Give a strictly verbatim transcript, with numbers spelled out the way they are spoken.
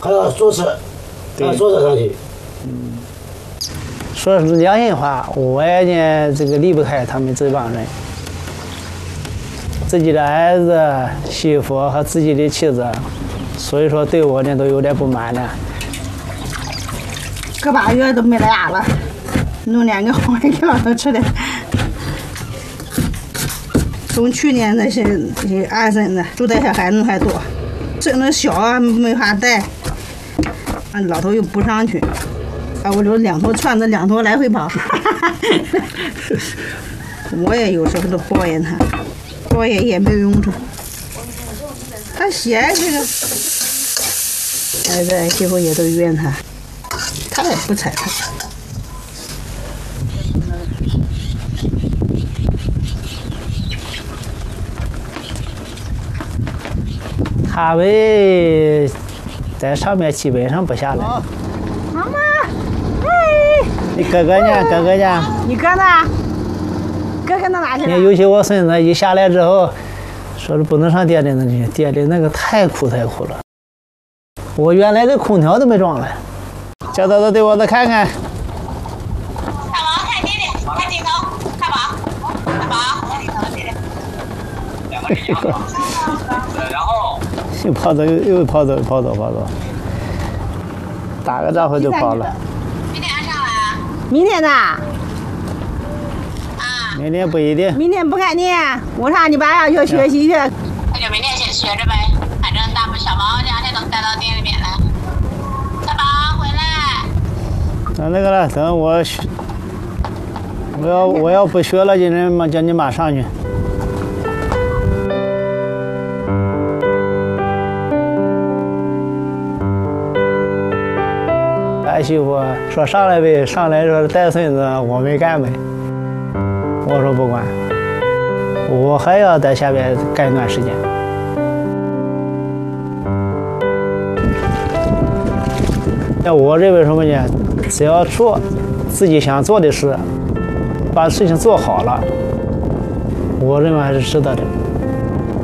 还要坐车，还要坐车上去。 嗯，说是良心话，我也呢这个离不开他们这帮人。自己的儿子、媳妇和自己的妻子，所以说对我呢都有点不满了。 个把月都没来牙了，弄两个黄给老头吃的。从去年那些那些二婶子住带小孩子还多，生的小啊没法带，啊老头又不上去，啊我就两头串着两头来回跑。我也有时候都抱怨他。我也也没有用处，他喜爱这个，儿子儿媳妇也都怨他，他也不睬他。 他们在上面基本上不下来。 妈妈，哎， 你哥哥呢？哥哥呢？ 你哥呢？哥哥到哪去了？ 你看，尤其我孙子一下来之后，说是不能上店里那去，店里那个太苦太苦了。我原来的空调都没装了，叫他都对我再看看。 大宝，看弟弟，看镜头，大宝，大宝，看镜头，弟弟。两个人，然后又跑走，又跑走，跑走，跑走，打个招呼就跑了。 明天上来啊？ 明天呢？ 明天不一定。 明天不看你，我上你爸要去学习去。 那就明天先学着呗，反正大宝小宝两天都带到店里面来。大宝回来。 等那个了，等我学，我要我要不学了，今天妈叫你妈上去。儿媳妇说上来呗，上来说带孙子，我没干呗。我说不管，我还要在下边干一段时间。那我认为什么呢？只要做自己想做的事，把事情做好了，我认为还是值得的。